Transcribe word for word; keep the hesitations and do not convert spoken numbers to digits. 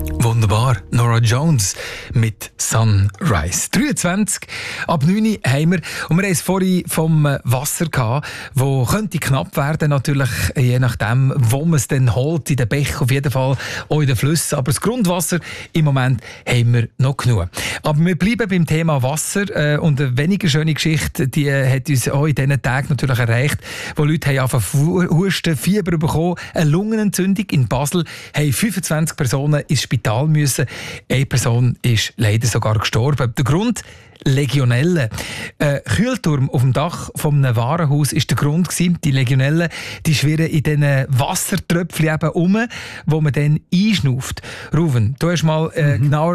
Wunderbar. Nora Jones mit Sunrise. dreiundzwanzig ab neun Uhr haben wir. Und wir haben es vorhin vom Wasser gehabt, wo könnte knapp werden, natürlich, je nachdem, wo man es dann holt. In den Bächen auf jeden Fall, auch in den Flüssen. Aber das Grundwasser im Moment haben wir noch genug. Aber wir bleiben beim Thema Wasser. Äh, und eine weniger schöne Geschichte, die äh, hat uns auch in diesen Tagen natürlich erreicht, wo Leute haben angefangen Husten, Fieber bekommen, eine Lungenentzündung in Basel, haben fünfundzwanzig Personen ins Spital müssen. Eine Person ist leider sogar gestorben. Der Grund? Legionellen. Ein Kühlturm auf dem Dach von einem Warenhaus war der Grund gewesen. Die Legionellen, die schwirren in diesen Wassertröpfchen eben um, wo man dann einschnauft. Ruven, du hast mal äh, mhm. genau